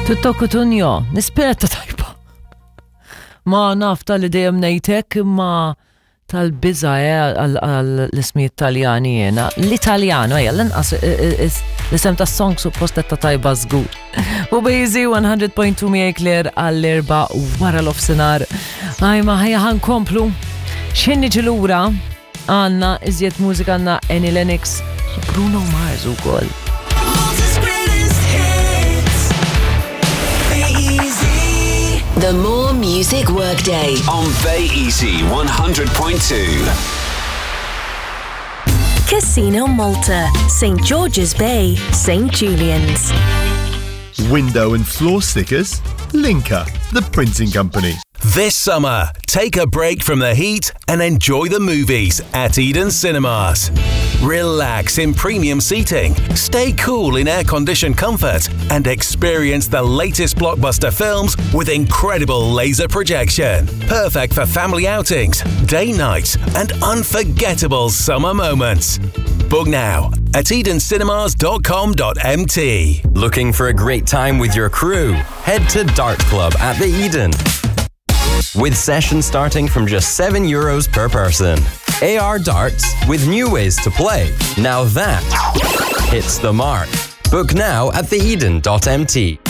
Tutto kutunjo, nispirata tajba. Ma naf tal-li dejjem nejtek ma tal-biza għal-ismijiet Taljani jena. L-Italjano, l-inqas l-isem ta' song suppostetta tajba żgur. U bejzi 100.2 miegħek lir għall-erba wara l-ofsinar. Ajma ħajja ħankomplu. X'inni ġilura għanna iżjed mużika għanna Annie Lennox u Bruno Mars ukoll. The More Music Workday on Bay Easy 100.2. Casino Malta, St. George's Bay, St. Julian's. Window and floor stickers? Linka, the printing company. This summer, take a break from the heat and enjoy the movies at Eden Cinemas. Relax in premium seating, stay cool in air-conditioned comfort, and experience the latest blockbuster films with incredible laser projection. Perfect for family outings, date nights, and unforgettable summer moments. Book now at edencinemas.com.mt. Looking for a great time with your crew? Head to Dart Club at the Eden. With sessions starting from just €7 per person. AR darts with new ways to play. Now that hits the mark. Book now at theeden.mt.